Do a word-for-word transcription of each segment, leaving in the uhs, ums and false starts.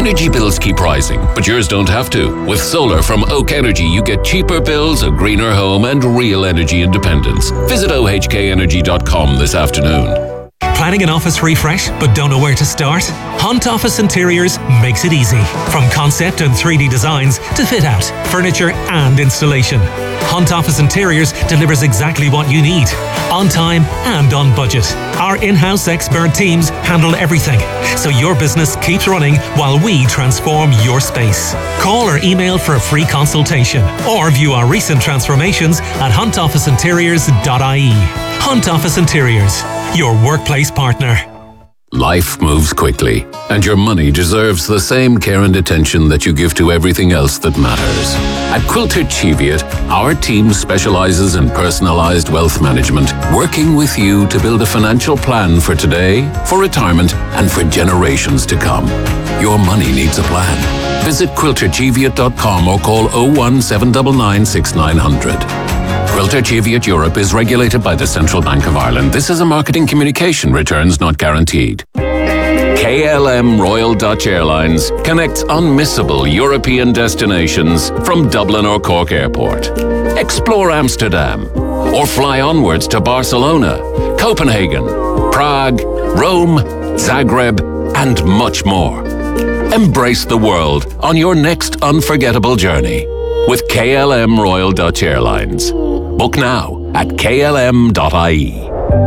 Energy bills keep rising, but yours don't have to. With solar from Oak Energy, you get cheaper bills, a greener home, and real energy independence. Visit O H K energy dot com this afternoon. Planning an office refresh but don't know where to start? Hunt Office Interiors makes it easy. From concept and three D designs to fit out, furniture and installation. Hunt Office Interiors delivers exactly what you need, on time and on budget. Our in-house expert teams handle everything, so your business keeps running while we transform your space. Call or email for a free consultation or view our recent transformations at hunt office interiors dot I E. Hunt Office Interiors, your workplace partner. Life moves quickly, and your money deserves the same care and attention that you give to everything else that matters. At Quilter Cheviot, our team specializes in personalized wealth management, working with you to build a financial plan for today, for retirement, and for generations to come. Your money needs a plan. Visit quilter cheviot dot com or call oh one seven nine nine six nine hundred. Quilter Cheviot Europe is regulated by the Central Bank of Ireland. This is a marketing communication. Returns not guaranteed. K L M Royal Dutch Airlines connects unmissable European destinations from Dublin or Cork Airport. Explore Amsterdam or fly onwards to Barcelona, Copenhagen, Prague, Rome, Zagreb, and much more. Embrace the world on your next unforgettable journey with K L M Royal Dutch Airlines. Book now at K L M dot I E.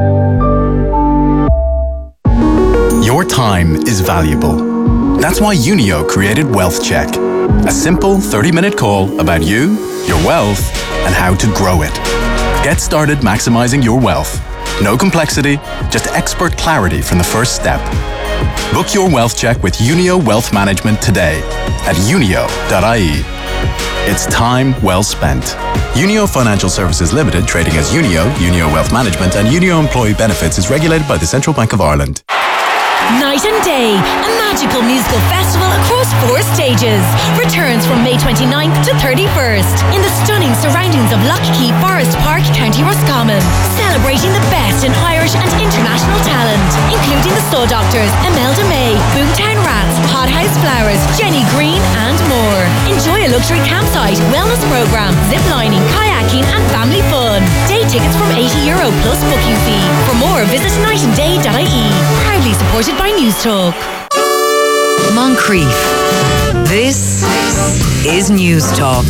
Your time is valuable. That's why Unio created Wealth Check, a simple thirty-minute call about you, your wealth, and how to grow it. Get started maximizing your wealth. No complexity, just expert clarity from the first step. Book your Wealth Check with Unio Wealth Management today at unio dot I E. It's time well spent. Unio Financial Services Limited, trading as Unio, Unio Wealth Management, and Unio Employee Benefits is regulated by the Central Bank of Ireland. Night and Day, a magical musical festival across four stages, returns from May twenty-ninth to thirty-first in the stunning surroundings of Lockheed Forest Park, County Roscommon, celebrating the best in Irish and international talent, including the Soul Doctors, Imelda May, Boomtown Rats, Hothouse Flowers, Jenny Green, and more. Enjoy a luxury campsite, wellness program, ziplining, kayaking, and family fun. Day tickets from eighty euro plus booking fee. For more, visit night and day dot I E. Proudly supported by News Talk. Moncrief. This is News Talk.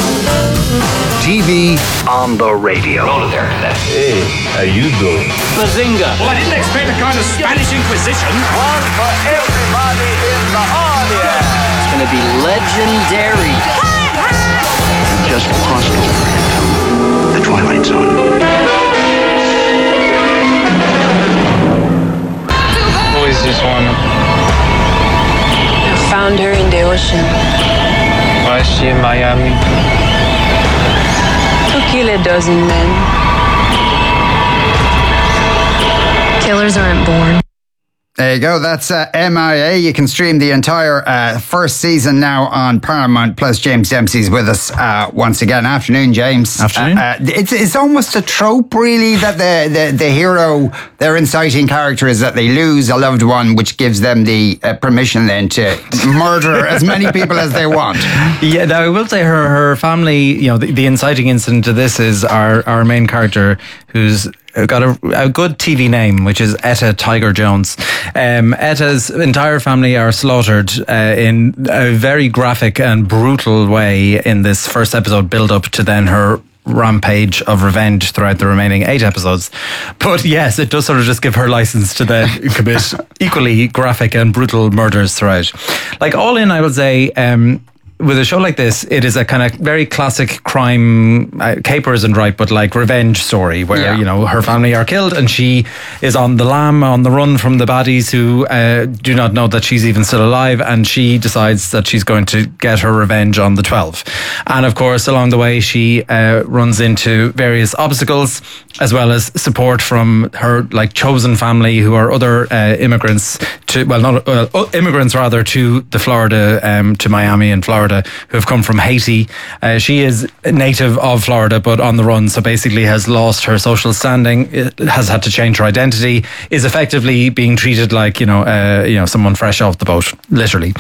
T V on the radio. Hey, how you doing? Bazinga. Well, I didn't expect a kind of Spanish Inquisition. One for everybody in the audience. It's going to be legendary. Just crossed over into the Twilight Zone. Who is this one? I found her in the ocean. Why is she in Miami? To kill a dozen men. Killers aren't born. There you go. That's uh, M I A. You can stream the entire uh, first season now on Paramount Plus. James Dempsey's with us uh, once again. Afternoon, James. Afternoon. Uh, uh, it's it's almost a trope, really, that the, the, the hero, their inciting character, is that they lose a loved one, which gives them the uh, permission then to murder as many people as they want. Yeah, now I will say her her family, you know, the, the inciting incident to this is our, our main character, who's got a, a good T V name, which is Etta Tiger Jones. Um, Etta's entire family are slaughtered uh, in a very graphic and brutal way in this first episode build up to then her rampage of revenge throughout the remaining eight episodes. But yes, it does sort of just give her license to then commit equally graphic and brutal murders throughout. Like, all in, I would say, um, with a show like this, it is a kind of very classic crime, uh, caper isn't right, but like revenge story where, yeah. you know, her family are killed and she is on the lam, on the run from the baddies who uh, do not know that she's even still alive, and she decides that she's going to get her revenge on the twelve. And of course, along the way, she uh, runs into various obstacles, as well as support from her like chosen family, who are other uh, immigrants to, well, not uh, immigrants rather, to the Florida, um, to Miami and Florida, who have come from Haiti. Uh, she is a native of Florida, but on the run, so basically has lost her social standing, has had to change her identity, is effectively being treated like, you know, uh, you know, someone fresh off the boat, literally.